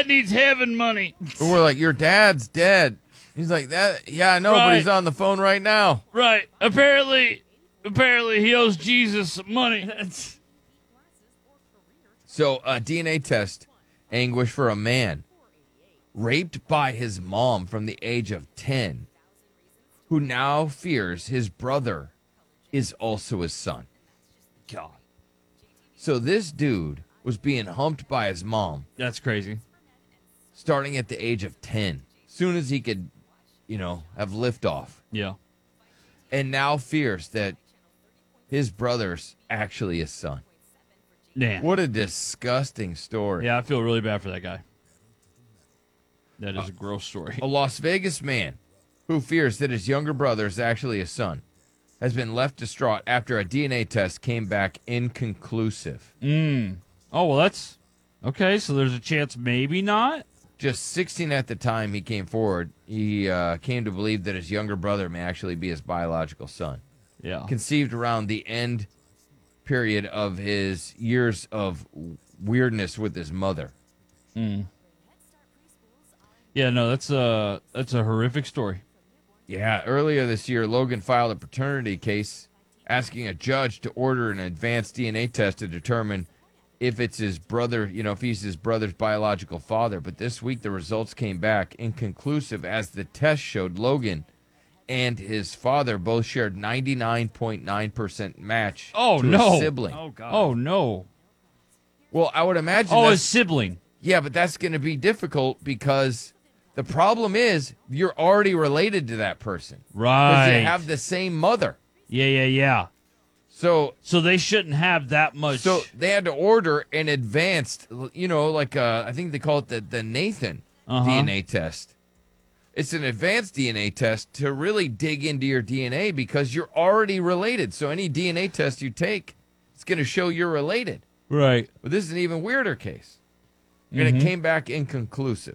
dad needs heaven money. But we're like, your dad's dead. He's like, that. Yeah, I know, but he's on the phone right now. Right. Apparently he owes Jesus some money. So, a DNA test, anguish for a man raped by his mom from the age of 10, who now fears his brother is also his son. God. So this dude was being humped by his mom. That's crazy. Starting at the age of 10. Soon as he could, have liftoff. Yeah. And now fears that his brother's actually his son. Man. What a disgusting story. Yeah, I feel really bad for that guy. That is a gross story. A Las Vegas man who fears that his younger brother is actually his son has been left distraught after a DNA test came back inconclusive. Oh, well, that's... Okay, so there's a chance maybe not? Just 16 at the time he came forward, he came to believe that his younger brother may actually be his biological son. Yeah. Conceived around the end period of his years of weirdness with his mother. Yeah, no, that's a horrific story. Yeah, earlier this year, Logan filed a paternity case asking a judge to order an advanced DNA test to determine if it's his brother, if he's his brother's biological father. But this week, the results came back inconclusive as the test showed Logan and his father both shared 99.9% match to a sibling. Oh, God. Oh, no. Well, I would imagine a sibling. Yeah, but that's going to be difficult because the problem is you're already related to that person. Right. Because they have the same mother. Yeah. So they shouldn't have that much. So they had to order an advanced, I think they call it the Nathan DNA test. It's an advanced DNA test to really dig into your DNA because you're already related. So any DNA test you take, it's going to show you're related. Right. But this is an even weirder case. And it came back inconclusive.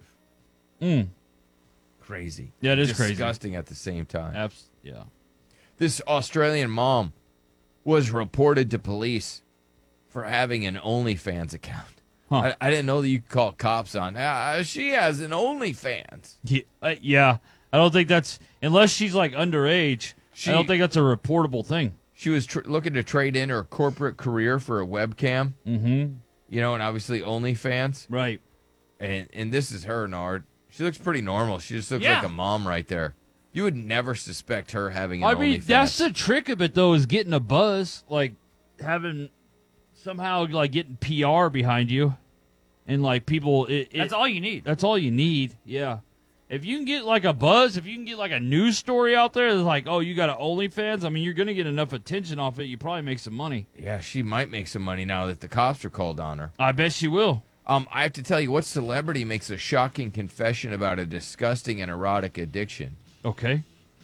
Crazy. Yeah, it is crazy. Disgusting at the same time. Yeah. This Australian mom was reported to police for having an OnlyFans account. Huh. I didn't know that you could call cops on. She has an OnlyFans. Yeah. I don't think that's, unless she's like underage, I don't think that's a reportable thing. She was looking to trade in her corporate career for a webcam. Mm-hmm. And obviously OnlyFans. Right. And this is her, Nard. She looks pretty normal. She just looks like a mom right there. You would never suspect her having an OnlyFans. That's the trick of it, though, is getting a buzz. Like, having somehow, like, getting PR behind you. And, like, people... That's all you need. That's all you need, yeah. If you can get, like, a buzz, if you can get, like, a news story out there that's like, oh, you got an OnlyFans, I mean, you're going to get enough attention off it, you probably make some money. Yeah, she might make some money now that the cops are called on her. I bet she will. I have to tell you, what celebrity makes a shocking confession about a disgusting and erotic addiction? Okay.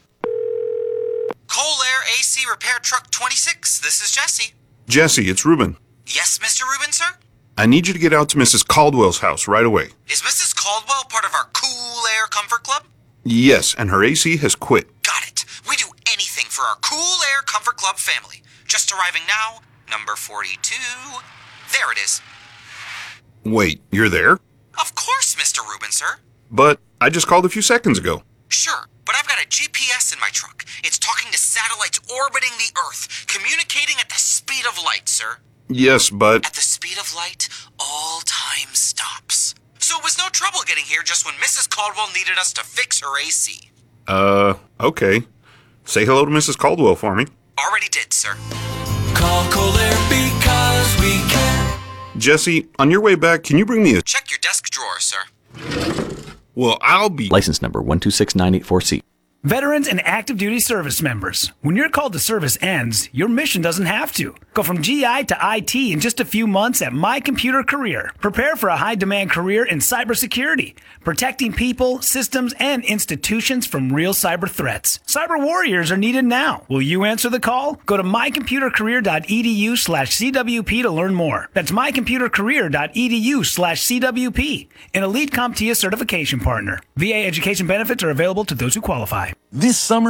Colair AC Repair Truck 26. This is Jesse. Jesse, it's Ruben. Yes, Mr. Ruben, sir? I need you to get out to Mrs. Caldwell's house right away. Is Mrs. Caldwell part of our Cool Air Comfort Club? Yes, and her AC has quit. Got it. We do anything for our Cool Air Comfort Club family. Just arriving now, number 42. There it is. Wait, you're there? Of course, Mr. Ruben, sir. But I just called a few seconds ago. Sure, but I've got a GPS in my truck. It's talking to satellites orbiting the Earth, communicating at the speed of light, sir. Yes, but... At the speed of light, all time stops. So it was no trouble getting here just when Mrs. Caldwell needed us to fix her AC. Okay. Say hello to Mrs. Caldwell for me. Already did, sir. Call Colair because we care. Jesse, on your way back, can you bring me a... Check your desk drawer, sir. Well, I'll be... License number 126984C. Veterans and active duty service members, when your call to service ends, your mission doesn't have to. Go from GI to IT in just a few months at My Computer Career. Prepare for a high-demand career in cybersecurity, protecting people, systems, and institutions from real cyber threats. Cyber warriors are needed now. Will you answer the call? Go to mycomputercareer.edu/CWP to learn more. That's mycomputercareer.edu/CWP, an elite CompTIA certification partner. VA education benefits are available to those who qualify. This summer,